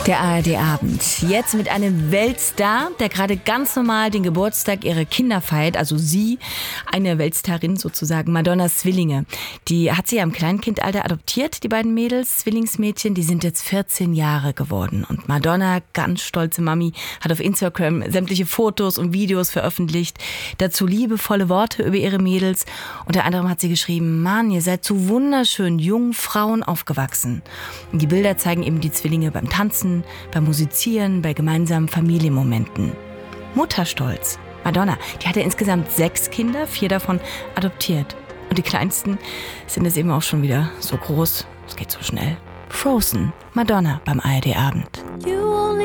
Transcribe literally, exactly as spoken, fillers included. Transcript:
Der A R D-Abend. Jetzt mit einem Weltstar, der gerade ganz normal den Geburtstag ihrer Kinder feiert. Also sie, eine Weltstarin sozusagen, Madonnas Zwillinge. Die hat sie ja im Kleinkindalter adoptiert, die beiden Mädels, Zwillingsmädchen. Die sind jetzt vierzehn Jahre geworden. Und Madonna, ganz stolze Mami, hat auf Instagram sämtliche Fotos und Videos veröffentlicht. Dazu liebevolle Worte über ihre Mädels. Unter anderem hat sie geschrieben: Mann, ihr seid zu wunderschön jungen Frauen aufgewachsen. Und die Bilder zeigen eben die Zwillinge beim Tanzen, beim Musizieren, bei gemeinsamen Familienmomenten. Mutterstolz. Madonna, die hatte insgesamt sechs Kinder, vier davon adoptiert. Und die kleinsten sind es eben auch schon wieder so groß. Es geht so schnell. Frozen. Madonna beim A R D-Abend.